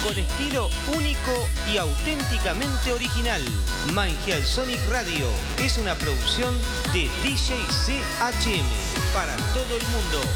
con estilo único y auténticamente original. Mangial Sonic Radio es una producción de DJ CHM para todo el mundo.